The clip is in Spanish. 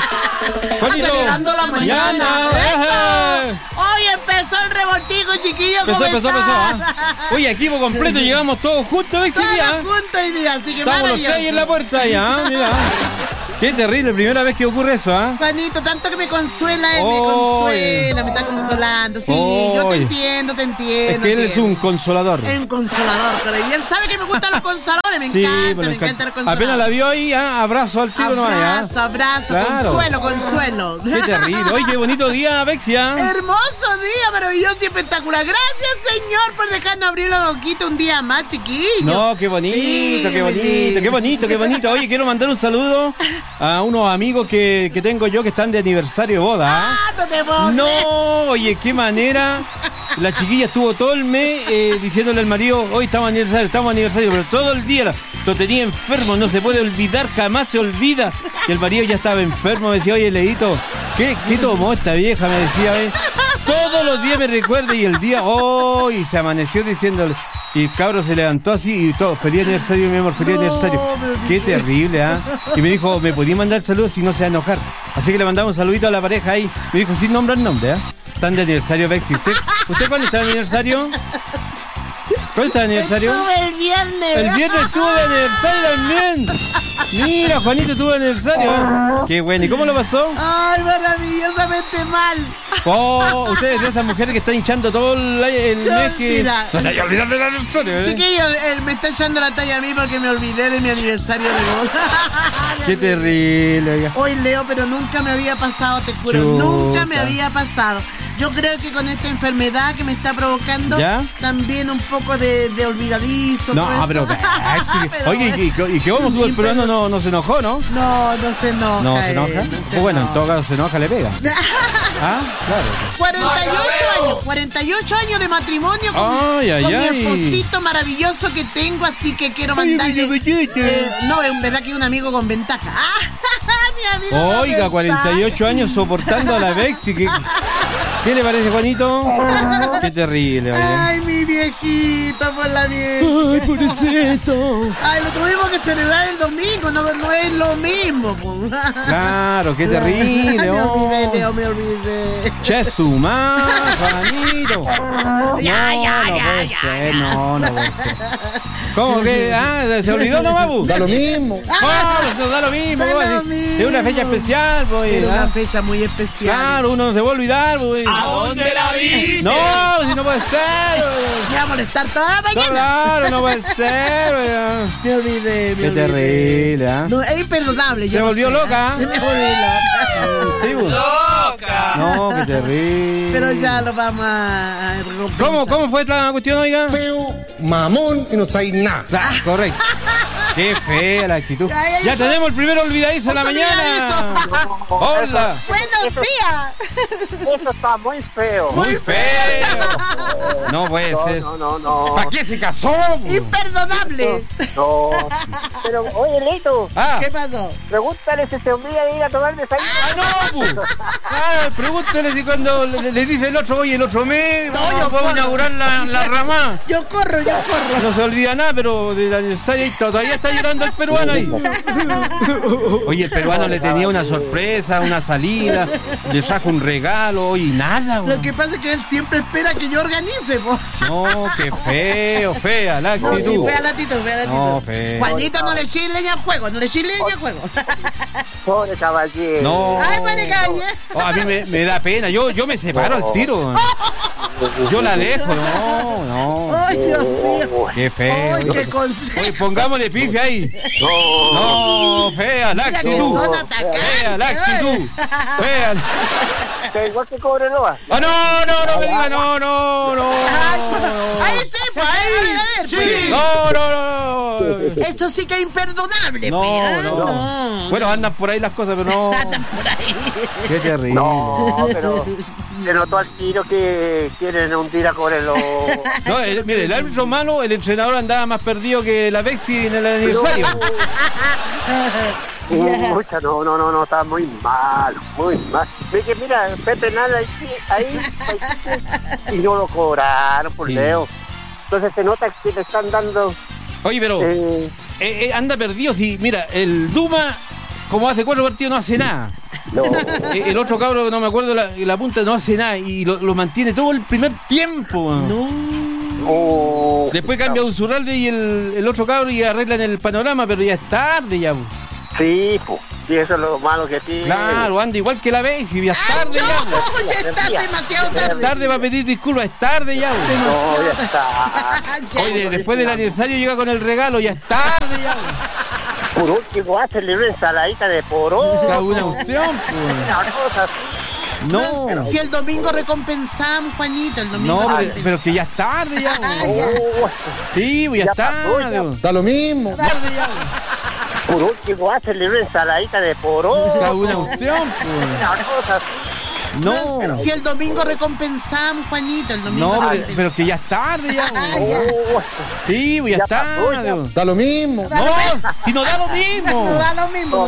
Acelerando la mañana. Hoy empezó el revoltijo, chiquillos. Empezó. Oye, equipo completo, llegamos todos juntos, Todos juntos hoy día, así que estamos los seis en la puerta ya, mira. Qué terrible, primera vez que ocurre eso, ¿ah? Juanito, tanto que me consuela él, me está consolando. Sí, yo te entiendo. Es que él es un consolador. Es un consolador, pero y él sabe que me gustan los consoladores, me encanta el consolador. Apenas la vio ahí, abrazo al tiro no hay. Abrazo, claro. Consuelo. Qué terrible. Oye, qué bonito día, Bexia. Hermoso día, maravilloso y espectacular. Gracias, Señor, por dejarnos abrir los ojitos un día más, chiquillos. No, qué bonito, sí, qué bonito. Oye, quiero mandar un saludo a unos amigos que tengo yo que están de aniversario de boda. No te pongas. No, oye, qué manera. La chiquilla estuvo todo el mes diciéndole al marido, hoy estamos aniversario, pero todo el día lo tenía enfermo, no se puede olvidar, jamás se olvida. Y el marido ya estaba enfermo, me decía, oye, Leito, ¿qué tomó esta vieja? Me decía, todos los días me recuerda y el día, y se amaneció diciéndole. Y el cabro se levantó así y todo, feliz aniversario, mi amor, feliz aniversario. Qué terrible, ¿ah? Y me dijo, ¿me podía mandar saludos si no se va a enojar? Así que le mandamos un saludito a la pareja ahí. Me dijo, sin nombrar nombre, ¿ah? Están de aniversario, Bexi. ¿Usted cuándo está de aniversario? ¿Cuándo está de aniversario? Estuve el viernes. El viernes estuvo de aniversario también. Mira, Juanito estuvo de aniversario. Qué bueno. ¿Y cómo lo pasó? Ay, maravillosamente mal. Ustedes de esas mujeres que están hinchando todo el mes que... Mira, no te vayas a olvidar del aniversario, Chiquillo, él me está echando la talla a mí porque me olvidé de mi aniversario de boda. Qué terrible, oiga. Hoy, Leo, pero nunca me había pasado, te juro. Nunca me había pasado. Yo creo que con esta enfermedad que me está provocando, también un poco de olvidadizo. No, pero... Oye, ¿y qué vamos tú? El peruano no se enojó, ¿no? No se enoja. ¿No se enoja? Bueno, en todo caso se enoja, le pega. Claro. 48 años de matrimonio con mi esposito maravilloso que tengo, así que quiero mandarle... no, es verdad que es un amigo con ventaja. Mi amigo. Oiga, 48 años soportando a la Bexi. ¿Qué le parece, Juanito? Qué terrible, oye. Ay, mi viejito, por la vieja. Ay, pobrecito. Ay, lo tuvimos que celebrar el domingo, no es lo mismo. Claro, qué terrible. Me olvidé. Che, suma, Juanito. No puede ser. ¿Cómo que? ¿Se olvidó nomás, bu? Da lo mismo. Da lo mismo. Es una fecha especial, pues. Es una fecha muy especial. Claro, uno no se va a olvidar, pues. ¿A dónde la viste? No, si no puede ser. Me va a molestar toda la mañana. Claro, no puede ser. Me olvidé. Qué terrible, ¿ah? No, es imperdonable. Se volvió loca. Me volví loca. Sí, ¡Loca! No, qué terrible. Pero ya lo vamos a recompensar. ¿Cómo fue esta cuestión, oiga? Feo, mamón y no sabéis nada. Correcto. Qué fea la actitud. Ya tenemos el primer olvidadizo en la mañana. Hola. Buenos días. Eso está muy feo. Muy feo. No puede ser. No. ¿Para qué se casó? Imperdonable. No. Pero, oye, Leito. ¿Qué pasó? Pregúntale si se olvida de ir a tomar desayuno. Pregúntale si cuando le dice el otro, oye, el otro mes, yo puedo inaugurar la rama. Yo corro. No se olvida nada, pero del aniversario todavía está llorando el peruano ahí. Oye, el peruano le tenía una sorpresa, una salida, le trajo un regalo y nada. Lo que pasa es que él siempre espera que yo organice, po. No, qué fea la actitud. No, sí, fea la actitud. No, fea. Juanito, no le eches leña al juego, Pobre caballero. No. Ay, padre calle. A mí me da pena, yo me separo al tiro. Yo la dejo, no. Ay, Dios mío. Qué feo. Ay, qué consejo. Oye, pongámosle pife ahí. No, fea la actitud. Fea la actitud. Fea. Que igual que Cobreloa. No me diga, no. Ahí sí, pues, a ver. Sí. No. Esto sí que es imperdonable. No. Bueno, andan por ahí las cosas, pero no. Andan por ahí. Qué terrible. No, pero se notó al tiro que quieren hundir a Cobreloa. No, mire, el árbitro malo, el entrenador andaba más perdido que la Bexi en el aniversario. No, está muy mal. Ve que mira, Pepe nada ahí y no lo cobraron por Leo. Entonces se nota que le están dando... Oye, pero anda perdido. Sí, mira, el Duma como hace 4 partidos no hace nada. No. El otro cabro, no me acuerdo, la punta no hace nada y lo mantiene todo el primer tiempo. No. Oh, Después cambia Unzurralde y el otro cabro y arreglan el panorama, pero ya es tarde ya. Sí, pues. Sí, eso es lo malo que tiene. Claro, anda igual que la vez y ya es tarde ya. No, ya está demasiado Es tarde. tarde para pedir disculpas, es tarde ya. No, ya está. Oye, después del aniversario llega con el regalo, ya es tarde ya. Por último, hacerle una ensaladita de porón. Cada una opción, pues. Una cosa así. No. Si el domingo recompensamos, Juanito, el domingo No, recompensamos. pero que ya es tarde ya. Oh, Sí, pues ya Ya es tarde. pasó, Da lo mismo. Tarde ya. por último, hacerle una ensaladita de porón. Cada una opción, pues. Una cosa así. No. Si el domingo recompensamos, Juanito, el domingo No, recompensamos. pero que ya es tarde ya. Oh, Sí, pues ya es Ya pasó, tarde. Da lo mismo. No, si no da lo mismo. No da lo mismo.